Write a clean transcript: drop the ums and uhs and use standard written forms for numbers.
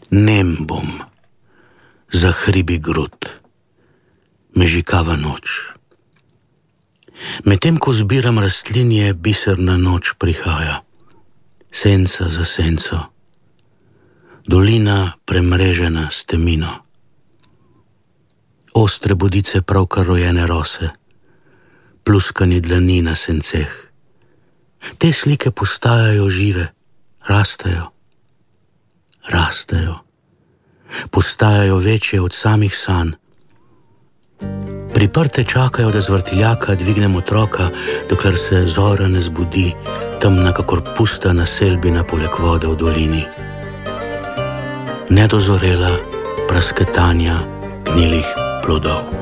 Nem bom, zahribi grud, mežikava noč. Medtem ko zbiram rastlinje, biserna noč prihaja, senca za senco, dolina premrežena s temino. Ostre bodice pravkar rojene rose, pluskani dlani na senceh. Te slike postajajo žive, rastejo, postajajo večje od samih sanj. Priprte čakajo, da z vrtiljaka dvignem otroka, dokler se zora ne zbudi, temna kakor pusta naselbina poleg vode v dolini. Nedozorela prasketanja gnilih plodov.